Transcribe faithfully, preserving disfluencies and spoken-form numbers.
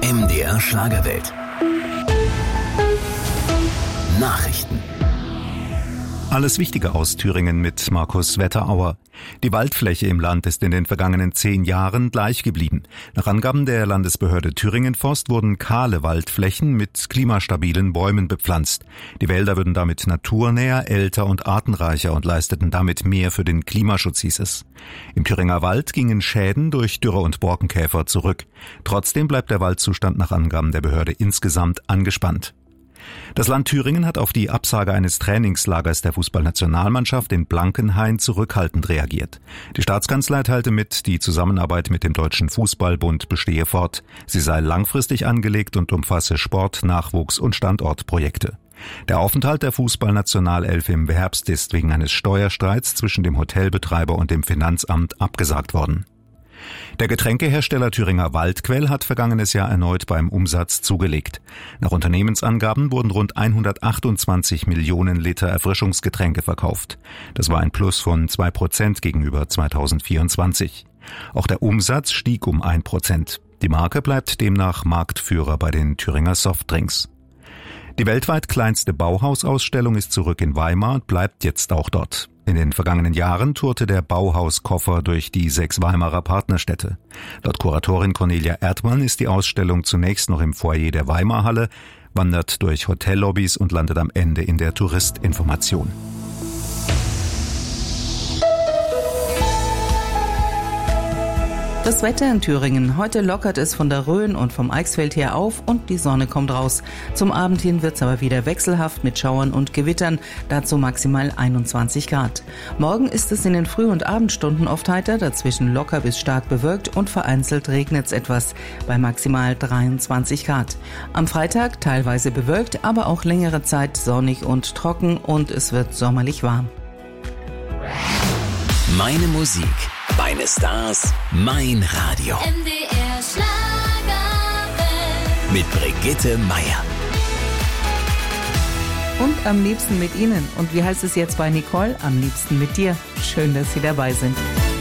M D R Schlagerwelt. Nachrichten. Alles Wichtige aus Thüringen mit Markus Wetterauer. Die Waldfläche im Land ist in den vergangenen zehn Jahren gleich geblieben. Nach Angaben der Landesbehörde Thüringen Forst wurden kahle Waldflächen mit klimastabilen Bäumen bepflanzt. Die Wälder würden damit naturnäher, älter und artenreicher und leisteten damit mehr für den Klimaschutz, hieß es. Im Thüringer Wald gingen Schäden durch Dürre und Borkenkäfer zurück. Trotzdem bleibt der Waldzustand nach Angaben der Behörde insgesamt angespannt. Das Land Thüringen hat auf die Absage eines Trainingslagers der Fußballnationalmannschaft in Blankenhain zurückhaltend reagiert. Die Staatskanzlei teilte mit, die Zusammenarbeit mit dem Deutschen Fußballbund bestehe fort. Sie sei langfristig angelegt und umfasse Sport-, Nachwuchs- und Standortprojekte. Der Aufenthalt der Fußballnationalelf im Herbst ist wegen eines Steuerstreits zwischen dem Hotelbetreiber und dem Finanzamt abgesagt worden. Der Getränkehersteller Thüringer Waldquell hat vergangenes Jahr erneut beim Umsatz zugelegt. Nach Unternehmensangaben wurden rund hundertachtundzwanzig Millionen Liter Erfrischungsgetränke verkauft. Das war ein Plus von zwei Prozent gegenüber zweitausendvierundzwanzig. Auch der Umsatz stieg um ein Prozent. Die Marke bleibt demnach Marktführer bei den Thüringer Softdrinks. Die weltweit kleinste Bauhausausstellung ist zurück in Weimar und bleibt jetzt auch dort. In den vergangenen Jahren tourte der Bauhauskoffer durch die sechs Weimarer Partnerstädte. Laut Kuratorin Cornelia Erdmann ist die Ausstellung zunächst noch im Foyer der Weimarhalle, wandert durch Hotellobbys und landet am Ende in der Touristinformation. Das Wetter in Thüringen. Heute lockert es von der Rhön und vom Eichsfeld her auf und die Sonne kommt raus. Zum Abend hin wird es aber wieder wechselhaft mit Schauern und Gewittern, dazu maximal einundzwanzig Grad. Morgen ist es in den Früh- und Abendstunden oft heiter, dazwischen locker bis stark bewölkt und vereinzelt regnet es etwas, bei maximal dreiundzwanzig Grad. Am Freitag teilweise bewölkt, aber auch längere Zeit sonnig und trocken und es wird sommerlich warm. Meine Musik, meine Stars, mein Radio. M D R Schlagerwelt. Mit Brigitte Meier. Und am liebsten mit Ihnen. Und wie heißt es jetzt bei Nicole? Am liebsten mit dir. Schön, dass Sie dabei sind.